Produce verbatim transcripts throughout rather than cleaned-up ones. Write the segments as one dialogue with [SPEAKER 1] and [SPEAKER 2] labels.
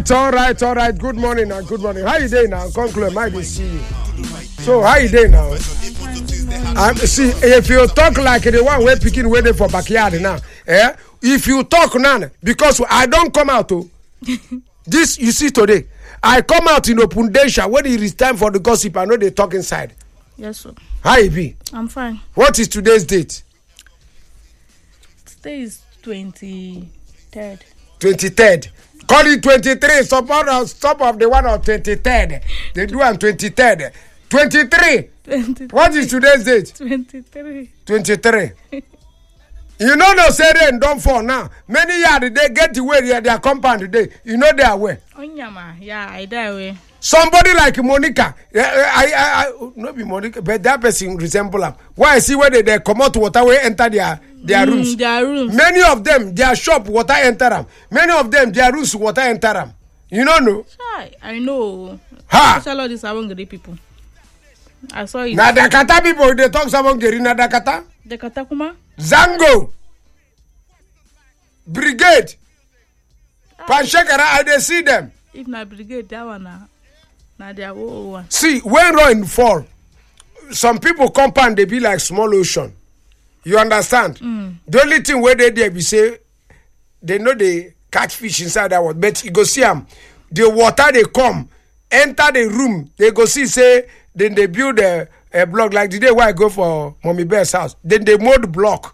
[SPEAKER 1] It's all right, all right. Good morning and good morning. How you doing now? Conclude, might be see you. So how you doing now? Um, see, if you talk like the one we're picking waiting for backyard now, eh? If you talk now, because I don't come out to this, you see today, I come out in open danger when it is time for the gossip. I know they talk inside.
[SPEAKER 2] Yes, sir.
[SPEAKER 1] How you be?
[SPEAKER 2] I'm fine.
[SPEAKER 1] What is today's date?
[SPEAKER 2] Today is twenty-third.
[SPEAKER 1] twenty-third. Call it twenty-three. Support on top of the one on twenty-third. They do on twenty-third. twenty-three. twenty-three. What is today's date?
[SPEAKER 2] twenty-three.
[SPEAKER 1] twenty-three. You know no say rain don't fall now. Many years they get away their, their compound today. You know they are away.
[SPEAKER 2] Onyama, yeah, I die away.
[SPEAKER 1] Somebody like Monica, I, I, I, not be Monica, but that person resemble her. Why I see where they, they come out water way enter their their
[SPEAKER 2] mm,
[SPEAKER 1] rooms.
[SPEAKER 2] Their rooms.
[SPEAKER 1] Many of them, their shop water enter them. Many of them, their rooms water enter them. You don't know?
[SPEAKER 2] Shy, I know.
[SPEAKER 1] Ha!
[SPEAKER 2] Especially all these Awangere people. I saw it.
[SPEAKER 1] Na Dakata people, they talk Awangere na Dakata.
[SPEAKER 2] Dakata kuma?
[SPEAKER 1] Zango. Brigade. Ah. Panshekara, I they see them.
[SPEAKER 2] If na brigade, that one na. Now they are one.
[SPEAKER 1] See, when rain fall, some people compound they be like small ocean. You understand?
[SPEAKER 2] Mm.
[SPEAKER 1] The only thing where they there be say they know they catch fish inside that water, but you go see them. The water they come enter the room. They go see say then they build a, a block like the day where I go for Mommy Bear's house. Then they mold block.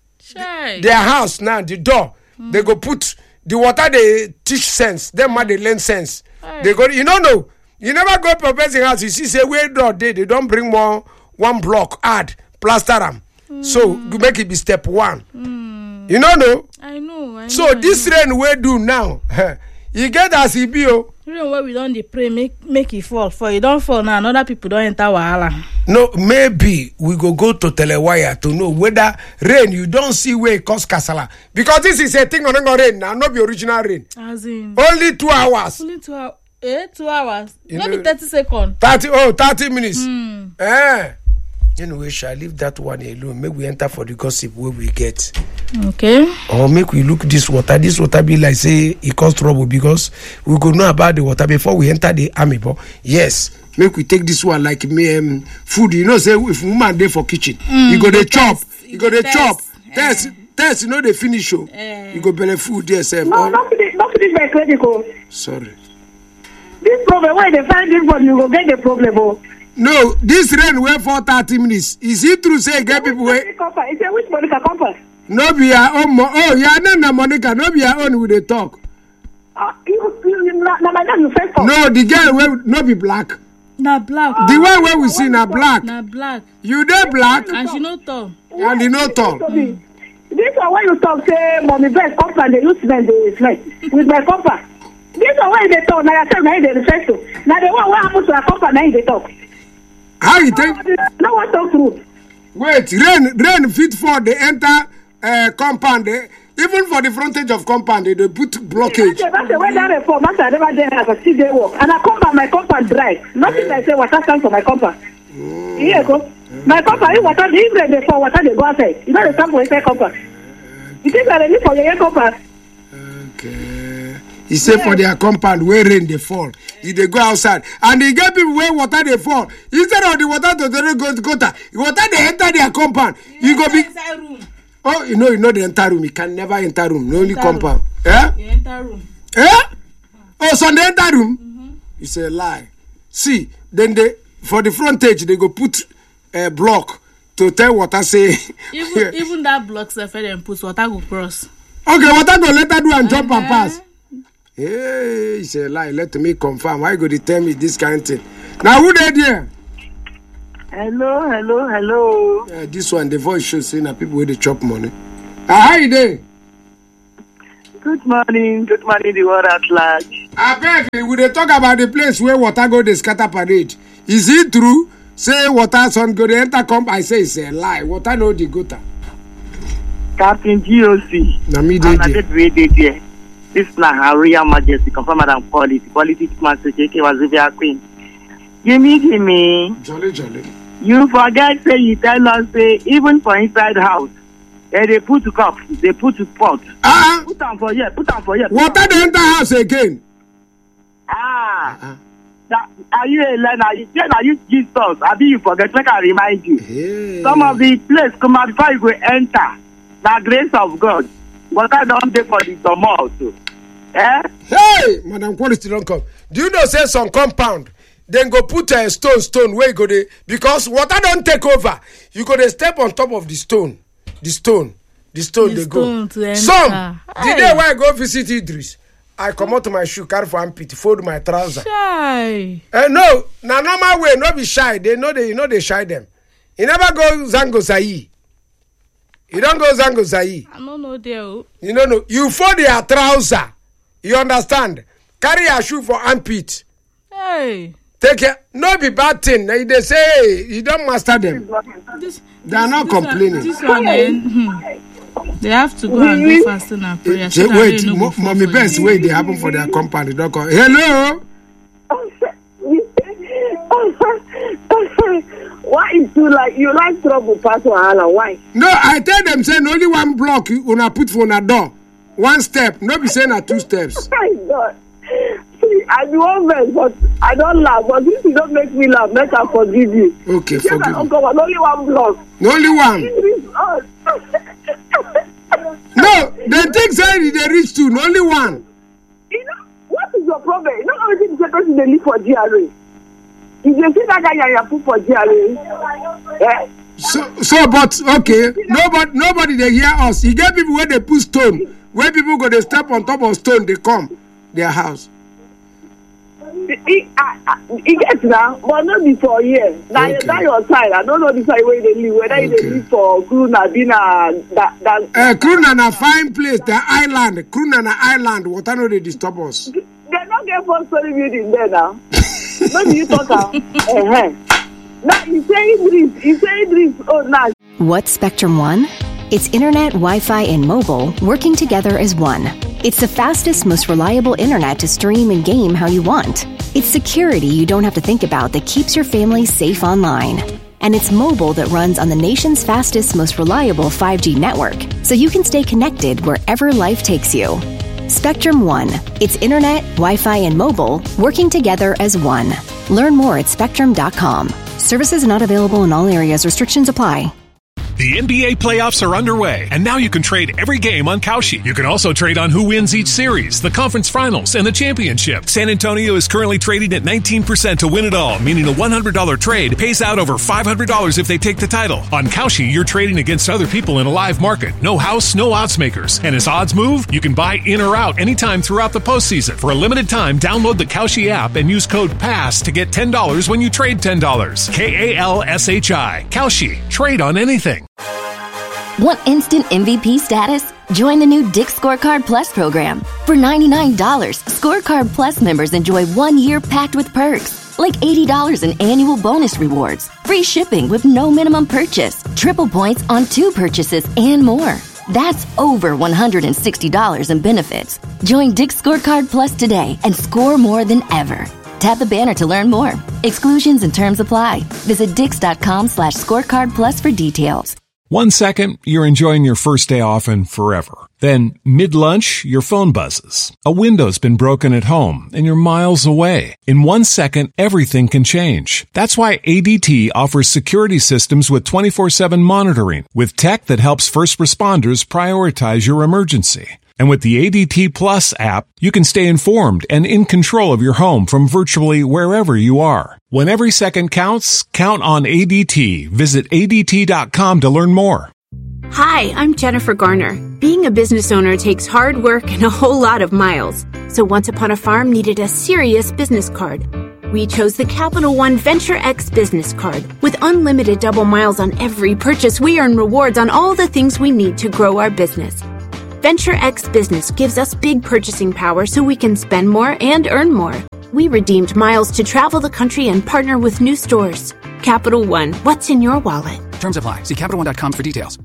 [SPEAKER 2] Shy.
[SPEAKER 1] Their house now the door. Mm. They go put the water. They teach sense. Them mm. they learn sense. Hey. They go. You don't know. You never go to a person house, you see, say, where door they, they don't bring more one block, add, plaster them. Mm. So, you make it be step one.
[SPEAKER 2] Mm.
[SPEAKER 1] You don't know?
[SPEAKER 2] I know. I
[SPEAKER 1] so,
[SPEAKER 2] know,
[SPEAKER 1] this
[SPEAKER 2] I know.
[SPEAKER 1] rain we do now, you get as E B O.
[SPEAKER 2] Rain where we don't dey pray, make, make it fall. For it don't fall now, other people don't enter wahala.
[SPEAKER 1] No, maybe we go go to Telewire to know whether rain, you don't see where it cause kasala. Because this is a thing on the rain now, not the original rain.
[SPEAKER 2] As in?
[SPEAKER 1] Only two hours.
[SPEAKER 2] Only two hours. Eh, two hours.
[SPEAKER 1] You
[SPEAKER 2] Maybe
[SPEAKER 1] know,
[SPEAKER 2] thirty seconds.
[SPEAKER 1] Thirty oh, thirty minutes.
[SPEAKER 2] Mm.
[SPEAKER 1] Eh. Anyway, shall I leave that one alone? Make we enter for the gossip where we get.
[SPEAKER 2] Okay.
[SPEAKER 1] Or make we look this water. This water be like say it cause trouble because we go know about the water before we enter the army. But yes, make we take this one like me um, food. You know, say if woman there for kitchen,
[SPEAKER 2] mm,
[SPEAKER 1] you go the chop,
[SPEAKER 2] test,
[SPEAKER 1] you go the chop. Test,
[SPEAKER 2] eh.
[SPEAKER 1] test. You know the finish show.
[SPEAKER 2] Eh.
[SPEAKER 1] You go belly food there, sir.
[SPEAKER 3] No, not for this, not for this by critical.
[SPEAKER 1] Sorry.
[SPEAKER 3] This problem, why they find this one, you go get the problem. Oh.
[SPEAKER 1] No, this rain wait for thirty minutes. Is it true? Say get people wait.
[SPEAKER 3] It's a which Monica compass.
[SPEAKER 1] No be your own. Mo- oh, yeah, no, no, Monica. No be your own with the talk.
[SPEAKER 3] Uh, you, you, na, na, madam, you first talk.
[SPEAKER 1] No, the girl will not be black.
[SPEAKER 2] Na black.
[SPEAKER 1] The one where we see na black.
[SPEAKER 2] Na black.
[SPEAKER 1] You there black?
[SPEAKER 2] And she no tall.
[SPEAKER 1] And you no tall.
[SPEAKER 3] Mm. This one when you talk say mommy best compass they use them they slide with my compass. This one when they talk now you tell me they refer to. Now the one what happen to a compass now they talk.
[SPEAKER 1] How you think?
[SPEAKER 3] No one talk through.
[SPEAKER 1] Wait, rain, rain fit for the enter uh, compound. Eh? Even for the frontage of compound, they, they put blockage.
[SPEAKER 3] That's the way that reform. That's I never did as a C J work. And I come by my compass dry. Nothing I say water stand for my compass. Mm. Here you go. My compass, if water, if they for water, they go outside. You know the stand for inside compass. You think that they need for your compass?
[SPEAKER 1] Okay. He said yeah. For their compound where rain they fall, if they go outside, and they get people where water they fall. Instead of the water to the go gutter, water they enter their compound. You, you go be. Room. Oh, you know, you know the entire room. You can never enter room. No only enter compound.
[SPEAKER 2] Room.
[SPEAKER 1] Yeah.
[SPEAKER 2] You enter room.
[SPEAKER 1] Yeah. Oh, so they enter room.
[SPEAKER 2] Mm-hmm.
[SPEAKER 1] It's a lie. See, then they for the frontage they go put a block to tell water say.
[SPEAKER 2] Even even that block self them put water go cross.
[SPEAKER 1] Okay, water go let her do and jump
[SPEAKER 2] uh-huh.
[SPEAKER 1] and pass. Hey, it's a lie. Let me confirm. Why go to tell me this kind of thing? Now who they there?
[SPEAKER 3] Hello, hello, hello.
[SPEAKER 1] Uh, this one, the voice shows saying that people with the chop money. Uh, how you doing?
[SPEAKER 3] Good morning, good morning, the world at large.
[SPEAKER 1] I beg, we they talk about the place where water go the scatter parade. Is it true? Say water son go the enter come. I say it's a lie. Water no the gutter.
[SPEAKER 3] Captain G O C.
[SPEAKER 1] Na me
[SPEAKER 3] dey there. This is her Royal Majesty, confirm Madam Quality, Quality Master J K Wazivia Queen. Gimme, gimme.
[SPEAKER 1] Jolly, jolly.
[SPEAKER 3] You forget, say, you tell us, say, even for inside house, eh, they put cup, they put pot.
[SPEAKER 1] Ah!
[SPEAKER 3] Put them for here, put them for here.
[SPEAKER 1] Water they enter house again. Uh-uh.
[SPEAKER 4] That, are you a learner? You say that you Jesus. I think you forget. Like I remind you.
[SPEAKER 1] Hey.
[SPEAKER 4] Some of the place come out before you go enter. The grace of God. But I don't take for the summer also. Eh?
[SPEAKER 1] Hey, Madam Quality don't come. Do you know say some compound? Then go put a stone, stone where you go there because water don't take over. You go to step on top of the stone, the stone, the stone.
[SPEAKER 2] The
[SPEAKER 1] they go.
[SPEAKER 2] stone
[SPEAKER 1] Some
[SPEAKER 2] Hey.
[SPEAKER 1] the day when I go visit Idris, I come out to my shoe, carry for armpit, fold my trouser.
[SPEAKER 2] Shy.
[SPEAKER 1] Uh, no, na normal way, not be shy. They know they, you know they shy them. You never go Zango Zai. You don't go Zango Zai.
[SPEAKER 2] I don't know there. oh.
[SPEAKER 1] You know, no. You fold your trouser. You understand? Carry your shoe for armpit.
[SPEAKER 2] Hey.
[SPEAKER 1] Take care. No be bad thing. They they say hey, you don't master them.
[SPEAKER 2] This,
[SPEAKER 1] They are not
[SPEAKER 2] this
[SPEAKER 1] complaining.
[SPEAKER 2] One, this one, eh, hmm. They have to go and do fasting and prayer. So
[SPEAKER 1] Say,
[SPEAKER 2] that
[SPEAKER 1] wait,
[SPEAKER 2] they no
[SPEAKER 1] mo-
[SPEAKER 2] go fall
[SPEAKER 1] mommy
[SPEAKER 2] for
[SPEAKER 1] best
[SPEAKER 2] you.
[SPEAKER 1] way they happen for their compound. They don't call. Hello.
[SPEAKER 3] Why is you like you like trouble pass wahala? Why?
[SPEAKER 1] No, I tell them say no only one block you una put for una door. One step. No be saying na two steps.
[SPEAKER 3] My God. See, I do one verse, but I don't laugh. But if you don't make me laugh, make I forgive you.
[SPEAKER 1] Okay,
[SPEAKER 3] Yes,
[SPEAKER 1] forgive
[SPEAKER 3] I-
[SPEAKER 1] me.
[SPEAKER 3] come on, only one block.
[SPEAKER 1] No only one.
[SPEAKER 3] It is us.
[SPEAKER 1] No, the thing say they reach two. No only one.
[SPEAKER 3] You know, what is your problem? You know everything the person they live for G R A. If you see that guy you put for G R A, eh?
[SPEAKER 1] So, so, but okay. Nobody, nobody they hear us. You get people where they put stone. Where people go, they step on top of stone. They come their house.
[SPEAKER 3] He, I, I, he gets now, but not before years. Now,
[SPEAKER 1] Okay.
[SPEAKER 3] that your side. I don't know the side where they live. Whether
[SPEAKER 1] Okay.
[SPEAKER 3] they live for Kruna, Bina, that that.
[SPEAKER 1] Uh, Kruna na fine place. The island. Kruna na island. What I know they disturb us.
[SPEAKER 3] They don't get four story building there now. Maybe you talk about. Uh-huh. Now you say Idris, you say Idris. Oh, now.
[SPEAKER 5] What's Spectrum One? It's internet, Wi-Fi, and mobile working together as one. It's the fastest, most reliable internet to stream and game how you want. It's security you don't have to think about that keeps your family safe online. And it's mobile that runs on the nation's fastest, most reliable five G network, so you can stay connected wherever life takes you. Spectrum One. It's internet, Wi-Fi, and mobile working together as one. Learn more at spectrum dot com. Services not available in all areas. Restrictions apply.
[SPEAKER 6] The N B A playoffs are underway, and now you can trade every game on Kalshi. You can also trade on who wins each series, the conference finals, and the championship. San Antonio is currently trading at nineteen percent to win it all, meaning a one hundred dollars trade pays out over five hundred dollars if they take the title. On Kalshi, you're trading against other people in a live market. No house, no odds makers. And as odds move, you can buy in or out anytime throughout the postseason. For a limited time, download the Kalshi app and use code PASS to get ten dollars when you trade ten dollars. K A L S H I. Kalshi. Trade on anything.
[SPEAKER 7] Want instant M V P status? Join the new Dick's Scorecard Plus program. For ninety-nine dollars, Scorecard Plus members enjoy one year packed with perks, like eighty dollars in annual bonus rewards, free shipping with no minimum purchase, triple points on two purchases, and more. That's over one hundred sixty dollars in benefits. Join Dick's Scorecard Plus today and score more than ever. Tap the banner to learn more. Exclusions and terms apply. Visit dix.com slash scorecard plus for details.
[SPEAKER 6] One second, you're enjoying your first day off and forever. Then, mid-lunch, your phone buzzes. A window's been broken at home and you're miles away. In one second, everything can change. That's why A D T offers security systems with twenty-four seven monitoring, with tech that helps first responders prioritize your emergency. And with the A D T Plus app, you can stay informed and in control of your home from virtually wherever you are. When every second counts, count on A D T. Visit A D T dot com to learn more.
[SPEAKER 8] Hi, I'm Jennifer Garner. Being a business owner takes hard work and a whole lot of miles. So Once Upon a Farm needed a serious business card. We chose the Capital One Venture X business card. With unlimited double miles on every purchase, we earn rewards on all the things we need to grow our business. Venture X Business gives us big purchasing power so we can spend more and earn more. We redeemed miles to travel the country and partner with new stores. Capital One, what's in your wallet?
[SPEAKER 9] Terms apply. See Capital One dot com for details.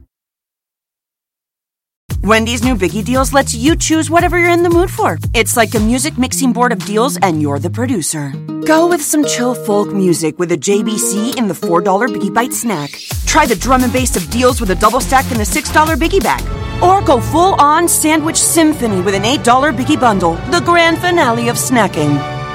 [SPEAKER 10] Wendy's new Biggie Deals lets you choose whatever you're in the mood for. It's like a music mixing board of deals and you're the producer. Go with some chill folk music with a J B C in the four dollar Biggie Bite snack. Try the drum and bass of deals with a double stack in the six dollar Biggie Bag. Or go full-on sandwich symphony with an eight dollar Biggie Bundle, the grand finale of snacking.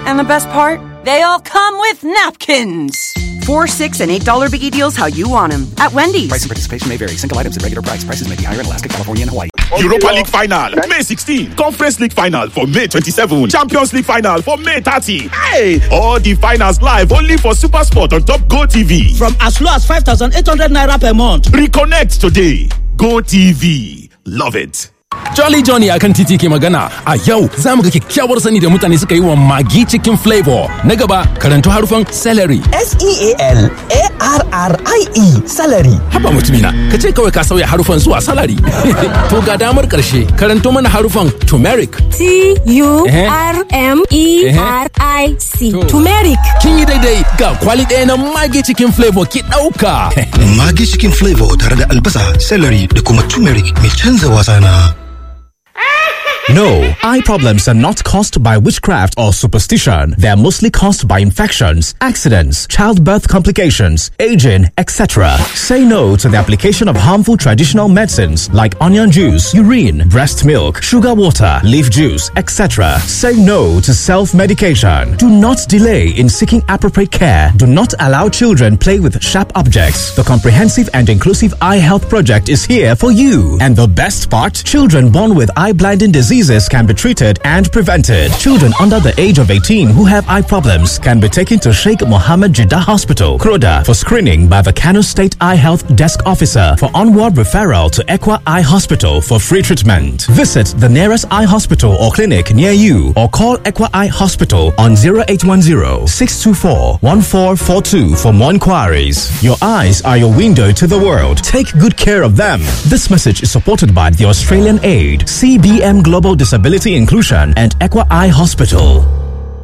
[SPEAKER 10] And the best part? They all come with napkins. Four, six, and eight dollar biggie deals how you want them at Wendy's.
[SPEAKER 9] Price and participation may vary. Single items at regular price. Prices may be higher in Alaska, California, and Hawaii.
[SPEAKER 11] Europa League final, May sixteenth. Conference League final for May twenty-seventh. Champions League final for May thirtieth. Hey! All the finals live only for SuperSport on Top Go T V.
[SPEAKER 12] From as low as five thousand eight hundred naira per month.
[SPEAKER 11] Reconnect today. Go T V. Love it.
[SPEAKER 13] Jolly Johnny akan titi ke magana a yau za mu ga kyakkyawar sani da mutane suka yi wa Maggi cikin flavor. Na gaba karanto harufan celery.
[SPEAKER 14] S E A L A R R I E celery.
[SPEAKER 13] Haba mutumina, ka ce kawai ka sauya harufan zuwa salary. To ga damar karshe karanto mana harufan turmeric.
[SPEAKER 15] T U R M E R I C. Turmeric.
[SPEAKER 13] Kin yi daidai ga kwali ɗaya na Maggi cikin flavor ki ɗauka.
[SPEAKER 16] Maggi cikin flavor tare da albasa, celery da kuma turmeric mai canza wasa na.
[SPEAKER 17] No, eye problems are not caused by witchcraft or superstition. They are mostly caused by infections, accidents, childbirth complications, aging, et cetera. Say no to the application of harmful traditional medicines like onion juice, urine, breast milk, sugar water, leaf juice, et cetera. Say no to self-medication. Do not delay in seeking appropriate care. Do not allow children play with sharp objects. The comprehensive and inclusive eye health project is here for you. And the best part, children born with eye blinding disease can be treated and prevented. Children under the age of eighteen who have eye problems can be taken to Sheikh Mohammed Jeddah Hospital, Kroda, for screening by the Kano State Eye Health Desk Officer. For onward referral to Equa Eye Hospital for free treatment. Visit the nearest eye hospital or clinic near you or call Equa Eye Hospital on zero eight one zero, six two four, one four four two for more inquiries. Your eyes are your window to the world. Take good care of them. This message is supported by the Australian Aid, C B M Global Disability Inclusion, and Equa Eye Hospital.